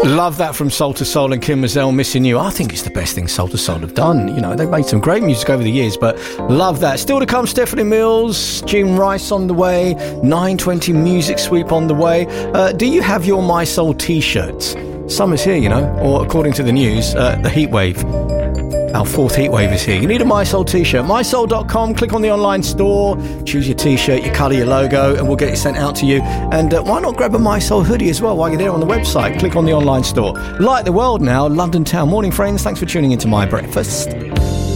Love that from Soul to Soul and Kim Mazel, Missing You. I think it's the best thing Soul to Soul have done. You know, they've made some great music over the years, but love that. Still to come, Stephanie Mills, Jim Rice on the way, 9:20 Music Sweep on the way. Do you have your My Soul t-shirts? Summer's here, you know, or according to the news, the heat wave. Our fourth heat wave is here. You need a My Soul t-shirt. MySoul.com, click on the online store, choose your t-shirt, your colour, your logo, and we'll get it sent out to you. And why not grab a My Soul hoodie as well while you're there on the website? Click on the online store. Light the world now, London Town. Morning, friends. Thanks for tuning into My Breakfast.